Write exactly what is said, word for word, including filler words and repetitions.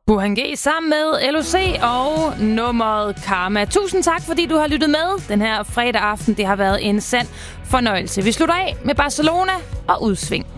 Burhan G sammen med L O C og nummeret Karma. Tusind tak, fordi du har lyttet med den her fredag aften. Det har været en sand fornøjelse. Vi slutter af med Barcelona og Udsving.